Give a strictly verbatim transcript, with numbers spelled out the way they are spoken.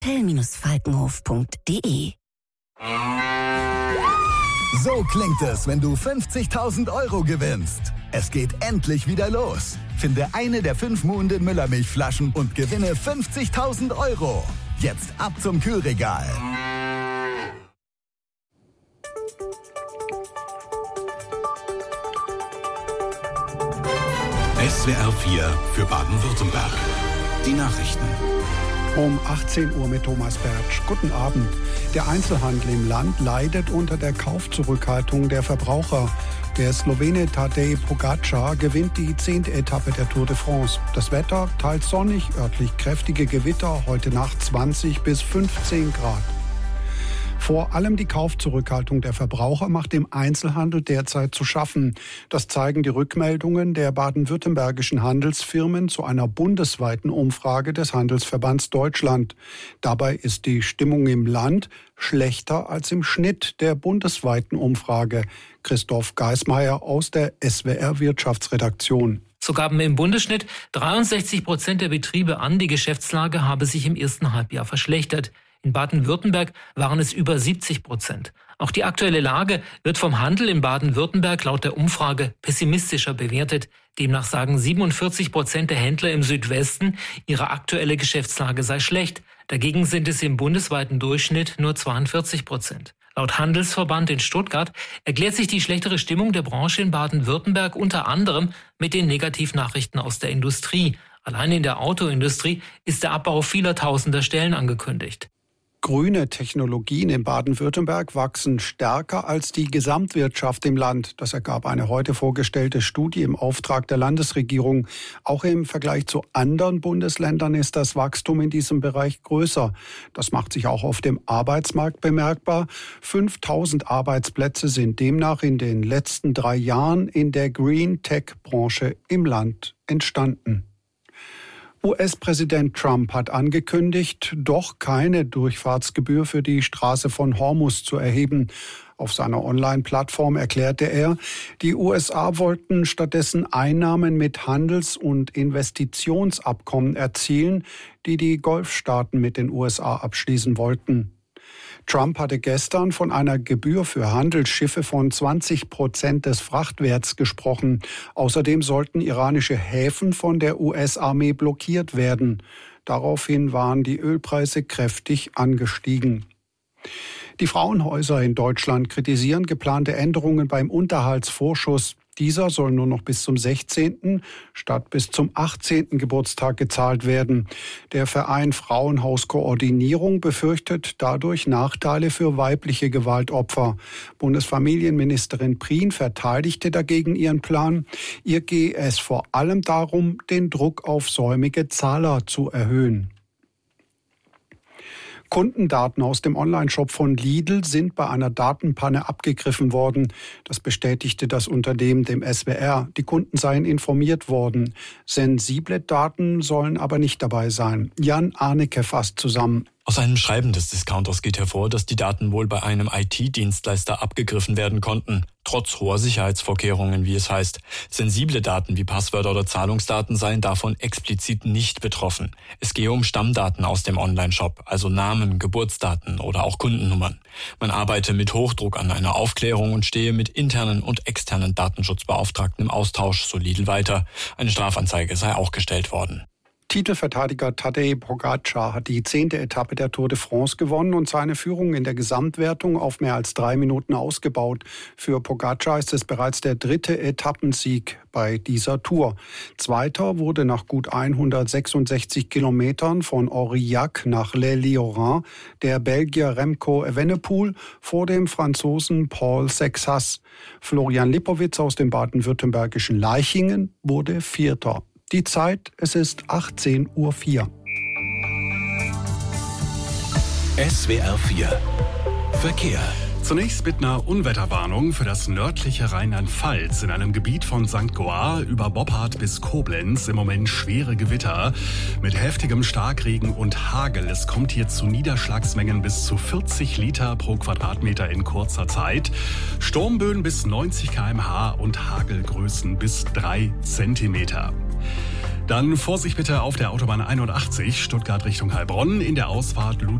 tell falkenhof punkt de. So klingt es, wenn du fünfzigtausend Euro gewinnst. Es geht endlich wieder los. Finde eine der fünf Muhnden Müllermilchflaschen und gewinne fünfzigtausend Euro. Jetzt ab zum Kühlregal. S W R vier für Baden-Württemberg. Die Nachrichten. Um achtzehn Uhr mit Thomas Bertsch. Guten Abend. Der Einzelhandel im Land leidet unter der Kaufzurückhaltung der Verbraucher. Der Slowene Tadej Pogačar gewinnt die zehnte Etappe der Tour de France. Das Wetter teils sonnig, örtlich kräftige Gewitter, heute Nacht zwanzig bis fünfzehn Grad. Vor allem die Kaufzurückhaltung der Verbraucher macht dem Einzelhandel derzeit zu schaffen. Das zeigen die Rückmeldungen der baden-württembergischen Handelsfirmen zu einer bundesweiten Umfrage des Handelsverbands Deutschland. Dabei ist die Stimmung im Land schlechter als im Schnitt der bundesweiten Umfrage. Christoph Geismeier aus der S W R Wirtschaftsredaktion. So gaben im Bundesschnitt dreiundsechzig Prozent der Betriebe an, die Geschäftslage habe sich im ersten Halbjahr verschlechtert. In Baden-Württemberg waren es über siebzig Prozent. Auch die aktuelle Lage wird vom Handel in Baden-Württemberg laut der Umfrage pessimistischer bewertet. Demnach sagen siebenundvierzig Prozent der Händler im Südwesten, ihre aktuelle Geschäftslage sei schlecht. Dagegen sind es im bundesweiten Durchschnitt nur zweiundvierzig Prozent. Laut Handelsverband in Stuttgart erklärt sich die schlechtere Stimmung der Branche in Baden-Württemberg unter anderem mit den Negativnachrichten aus der Industrie. Allein in der Autoindustrie ist der Abbau vieler tausender Stellen angekündigt. Grüne Technologien in Baden-Württemberg wachsen stärker als die Gesamtwirtschaft im Land. Das ergab eine heute vorgestellte Studie im Auftrag der Landesregierung. Auch im Vergleich zu anderen Bundesländern ist das Wachstum in diesem Bereich größer. Das macht sich auch auf dem Arbeitsmarkt bemerkbar. fünftausend Arbeitsplätze sind demnach in den letzten drei Jahren in der Green Tech-Branche im Land entstanden. U S-Präsident Trump hat angekündigt, doch keine Durchfahrtsgebühr für die Straße von Hormuz zu erheben. Auf seiner Online-Plattform erklärte er, die U S A wollten stattdessen Einnahmen mit Handels- und Investitionsabkommen erzielen, die die Golfstaaten mit den U S A abschließen wollten. Trump hatte gestern von einer Gebühr für Handelsschiffe von zwanzig Prozent des Frachtwerts gesprochen. Außerdem sollten iranische Häfen von der U S-Armee blockiert werden. Daraufhin waren die Ölpreise kräftig angestiegen. Die Frauenhäuser in Deutschland kritisieren geplante Änderungen beim Unterhaltsvorschuss. Dieser soll nur noch bis zum sechzehnten statt bis zum achtzehnten Geburtstag gezahlt werden. Der Verein Frauenhauskoordinierung befürchtet dadurch Nachteile für weibliche Gewaltopfer. Bundesfamilienministerin Prien verteidigte dagegen ihren Plan. Ihr gehe es vor allem darum, den Druck auf säumige Zahler zu erhöhen. Kundendaten aus dem Onlineshop von Lidl sind bei einer Datenpanne abgegriffen worden. Das bestätigte das Unternehmen dem S W R. Die Kunden seien informiert worden. Sensible Daten sollen aber nicht dabei sein. Jan Arnecke fasst zusammen. Aus einem Schreiben des Discounters geht hervor, dass die Daten wohl bei einem I T-Dienstleister abgegriffen werden konnten. Trotz hoher Sicherheitsvorkehrungen, wie es heißt. Sensible Daten wie Passwörter oder Zahlungsdaten seien davon explizit nicht betroffen. Es gehe um Stammdaten aus dem Onlineshop, also Namen, Geburtsdaten oder auch Kundennummern. Man arbeite mit Hochdruck an einer Aufklärung und stehe mit internen und externen Datenschutzbeauftragten im Austausch, so Lidl weiter. Eine Strafanzeige sei auch gestellt worden. Titelverteidiger Tadej Pogačar hat die zehnte Etappe der Tour de France gewonnen und seine Führung in der Gesamtwertung auf mehr als drei Minuten ausgebaut. Für Pogačar ist es bereits der dritte Etappensieg bei dieser Tour. Zweiter wurde nach gut hundertsechsundsechzig Kilometern von Aurillac nach Les Lioran der Belgier Remco Evenepoel vor dem Franzosen Paul Sexas. Florian Lipowitz aus dem baden-württembergischen Laichingen wurde Vierter. Die Zeit, es ist achtzehn Uhr vier. S W R vier Verkehr. Zunächst mit einer Unwetterwarnung für das nördliche Rheinland-Pfalz. In einem Gebiet von Sankt Goar über Boppard bis Koblenz im Moment schwere Gewitter mit heftigem Starkregen und Hagel. Es kommt hier zu Niederschlagsmengen bis zu vierzig Liter pro Quadratmeter in kurzer Zeit. Sturmböen bis neunzig Kilometer pro Stunde und Hagelgrößen bis drei Zentimeter. Dann Vorsicht bitte auf der Autobahn einundachtzig, Stuttgart Richtung Heilbronn, in der Ausfahrt Ludwig